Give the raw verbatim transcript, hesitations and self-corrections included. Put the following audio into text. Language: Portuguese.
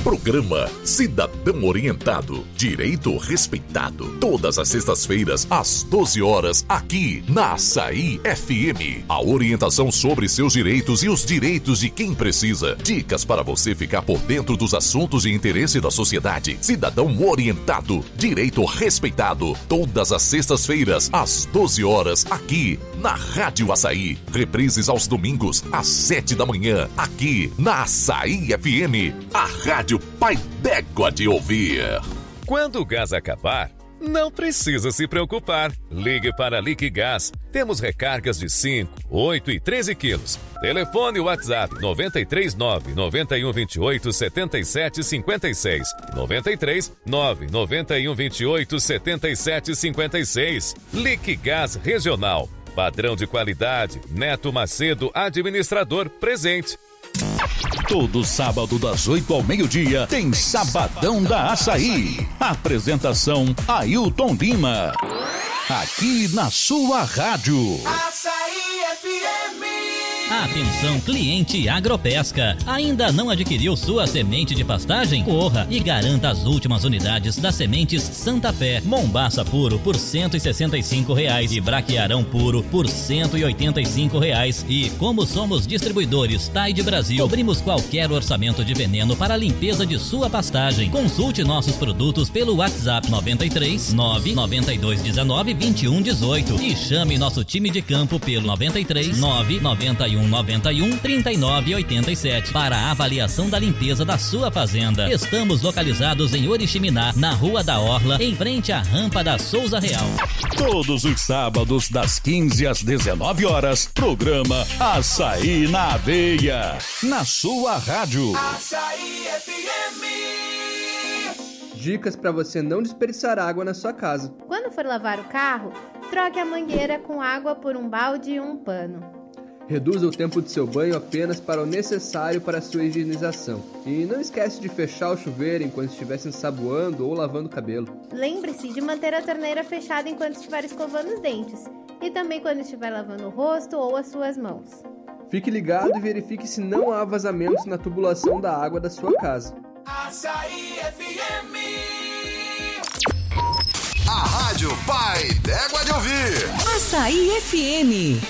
Programa Cidadão Orientado, Direito Respeitado. Todas as sextas-feiras, às doze horas, aqui na Açaí F M. A orientação sobre seus direitos e os direitos de quem precisa. Dicas para você ficar por dentro dos assuntos de interesse da sociedade. Cidadão Orientado, Direito Respeitado. Todas as sextas-feiras, às doze horas, aqui na Rádio Açaí. Reprises aos domingos, às sete da manhã, aqui na Açaí F M. A Rádio Pai d'Égua de ouvir. Quando o gás acabar, não precisa se preocupar. Ligue para a Liquigás. Temos recargas de cinco, oito e treze quilos. Telefone e WhatsApp nove três nove, nove um dois oito, sete sete cinco seis. nove três nove, nove um dois oito, sete sete cinco seis. Liquigás Regional. Padrão de qualidade. Neto Macedo, administrador, presente. Todo sábado das oito ao meio-dia tem Sabadão da Açaí. Apresentação Ailton Lima. Aqui na sua rádio. Açaí F M. Atenção, cliente Agropesca. Ainda não adquiriu sua semente de pastagem? Corra e garanta as últimas unidades das sementes Santa Fé. Mombaça puro por cento e sessenta e cinco reais e braquiarão puro por cento e oitenta e cinco reais. E como somos distribuidores Tide Brasil, cobrimos qualquer orçamento de veneno para a limpeza de sua pastagem. Consulte nossos produtos pelo WhatsApp nove três nove, nove dois um nove, vinte e um dezoito e chame nosso time de campo pelo nove três nove, nove um nove um, trinta e nove oitenta e sete para a avaliação da limpeza da sua fazenda. Estamos localizados em Oriximiná, na Rua da Orla, em frente à rampa da Souza Real. Todos os sábados das quinze às dezenove horas, programa Açaí na Veia, na sua rádio. Açaí F M. Dicas para você não desperdiçar água na sua casa. Quando for lavar o carro, troque a mangueira com água por um balde e um pano. Reduza o tempo de seu banho apenas para o necessário para a sua higienização. E não esquece de fechar o chuveiro enquanto estiver se ensaboando ou lavando o cabelo. Lembre-se de manter a torneira fechada enquanto estiver escovando os dentes. E também quando estiver lavando o rosto ou as suas mãos. Fique ligado e verifique se não há vazamentos na tubulação da água da sua casa. Açaí F M. A Rádio Pai d'Égua de ouvir. Açaí F M.